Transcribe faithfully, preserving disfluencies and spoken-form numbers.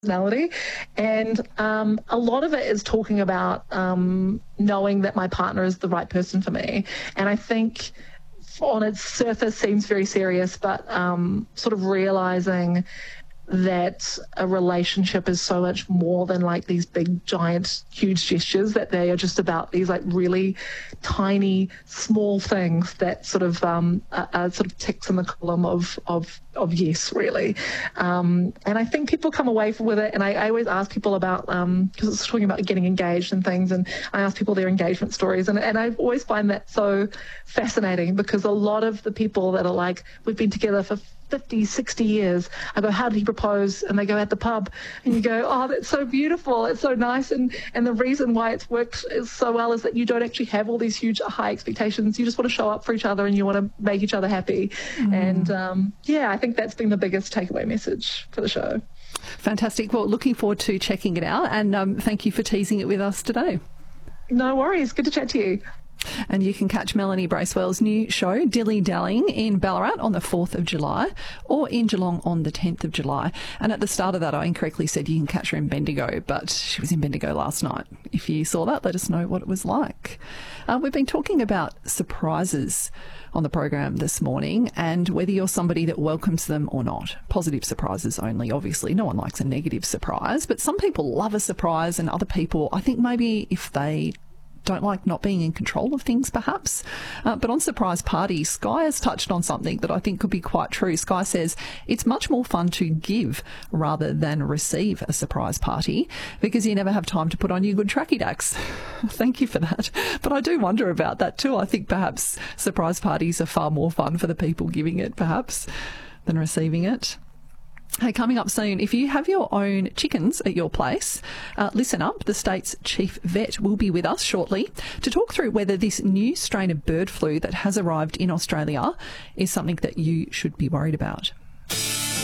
personality. And um, a lot of it is talking about um, knowing that my partner is the right person for me. And I think on its surface seems very serious, but um, sort of realizing that a relationship is so much more than like these big, giant, huge gestures, that they are just about these like really tiny, small ththings that sort of um, are, are sort of ticks in the column of of, of yes, really. Um, and I think people come away with it, and I, I always ask people about, because um, it's talking about getting engaged and things, and I ask people their engagement stories, and, and I always find that so fascinating, because a lot of the people that are like, we've been together for fifty, sixty years. I go, how did he propose? And they go, at the pub. And you go, oh, that's so beautiful. It's so nice. And, and the reason why it's worked is so well is that you don't actually have all these huge high expectations. You just want to show up for each other and you want to make each other happy. Mm. And um, yeah, I think that's been the biggest takeaway message for the show. Fantastic. Well, looking forward to checking it out. And um, thank you for teasing it with us today. No worries. Good to chat to you. And you can catch Melanie Bracewell's new show, Dilly Dallying, in Ballarat on the fourth of July or in Geelong on the tenth of July. And at the start of that, I incorrectly said you can catch her in Bendigo, but she was in Bendigo last night. If you saw that, let us know what it was like. Uh, we've been talking about surprises on the program this morning, and whether you're somebody that welcomes them or not. Positive surprises only, obviously. No one likes a negative surprise, but some people love a surprise, and other people, I think maybe if they don't like not being in control of things, perhaps. Uh, but on surprise parties, Sky has touched on something that I think could be quite true. Sky says it's much more fun to give rather than receive a surprise party, because you never have time to put on your good tracky dacks. Thank you for that. But I do wonder about that too. I think perhaps surprise parties are far more fun for the people giving it, perhaps, than receiving it. Hey, coming up soon, if you have your own chickens at your place, uh, listen up. The state's chief vet will be with us shortly to talk through whether this new strain of bird flu that has arrived in Australia is something that you should be worried about.